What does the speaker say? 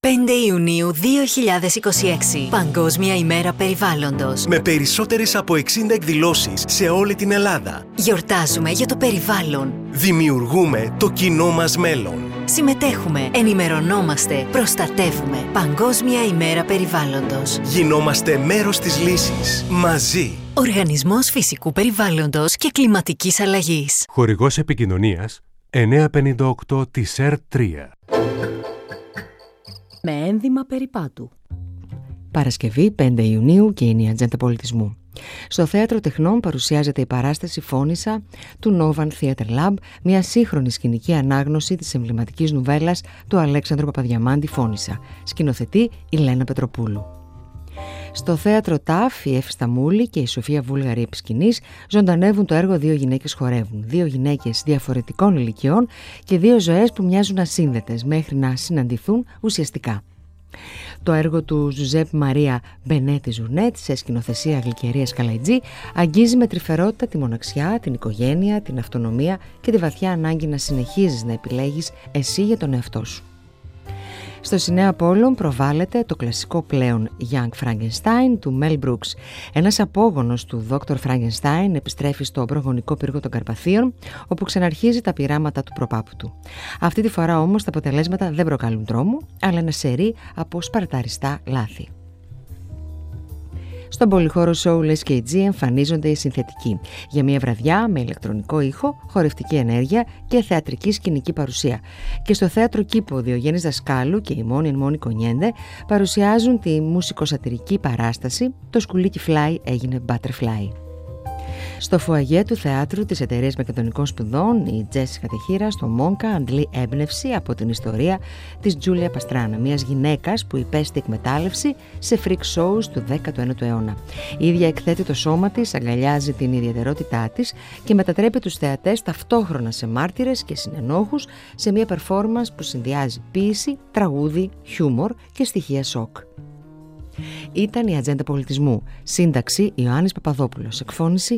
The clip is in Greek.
5 Ιουνίου 2026. Παγκόσμια ημέρα περιβάλλοντος. Με περισσότερες από 60 εκδηλώσεις σε όλη την Ελλάδα. Γιορτάζουμε για το περιβάλλον. Δημιουργούμε το κοινό μας μέλλον. Συμμετέχουμε, ενημερωνόμαστε, προστατεύουμε. Παγκόσμια ημέρα περιβάλλοντος. Γινόμαστε μέρος της λύσης. Μαζί. Οργανισμός Φυσικού Περιβάλλοντος και Κλιματικής Αλλαγής. Χορηγός επικοινωνίας 958 της ΕΡΤ3. Με ένδυμα περιπάτου. Παρασκευή 5 Ιουνίου και είναι η Ατζέντα Πολιτισμού. Στο Θέατρο Τεχνών παρουσιάζεται η παράσταση Φώνησα του Novan Theatre Lab, μια σύγχρονη σκηνική ανάγνωση της εμβληματικής νουβέλας του Αλέξανδρου Παπαδιαμάντη Φώνησα. Σκηνοθετεί η Λένα Πετροπούλου. Στο Θέατρο ΤΑΦ, η Εύη Σταμούλη και η Σοφία Βούλγαρη επί σκηνής ζωντανεύουν το έργο «Δύο γυναίκες χορεύουν». Δύο γυναίκες διαφορετικών ηλικιών και δύο ζωές που μοιάζουν ασύνδετες μέχρι να συναντηθούν ουσιαστικά. Το έργο του Ζουζέπ Μαρία Μπενέτη Ζουρνέτ σε σκηνοθεσία Γλυκερίας Καλαϊτζή αγγίζει με τρυφερότητα τη μοναξιά, την οικογένεια, την αυτονομία και τη βαθιά ανάγκη να συνεχίζεις να επιλέγεις εσύ για τον εαυτό σου. Στο Σινέα Απόλλων προβάλλεται το κλασικό πλέον Young Frankenstein του Mel Brooks. Ένας απόγονος του Dr. Frankenstein επιστρέφει στο προγονικό πύργο των Καρπαθίων, όπου ξαναρχίζει τα πειράματα του προπάπου του. Αυτή τη φορά όμως τα αποτελέσματα δεν προκαλούν τρόμο, αλλά ένα σερί από σπαρταριστά λάθη. Στον πολυχώρο show Les KG εμφανίζονται οι συνθετικοί για μια βραδιά με ηλεκτρονικό ήχο, χορευτική ενέργεια και θεατρική σκηνική παρουσία. Και στο θέατρο Κήπο ο Διογέννης Δασκάλου και η Μόνη Κονιέντε παρουσιάζουν τη μουσικοσατηρική παράσταση «Το σκουλίκι Fly έγινε Butterfly». Στο φουαγέ του θεάτρου της Εταιρείας Μακεδονικών Σπουδών, η Τζέσικα Τεχίρα στο Μόνκα αντλεί έμπνευση από την ιστορία της Τζούλια Παστράνα, μιας γυναίκας που υπέστη εκμετάλλευση σε freak shows του 19ου αιώνα. Η ίδια εκθέτει το σώμα της, αγκαλιάζει την ιδιαιτερότητά της και μετατρέπει τους θεατές ταυτόχρονα σε μάρτυρες και συνενόχους σε μια performance που συνδυάζει ποίηση, τραγούδι, χιούμορ και στοιχεία σοκ. Ήταν η Ατζέντα Πολιτισμού. Σύνταξη Ιωάννης Παπαδόπουλος. Εκφώνηση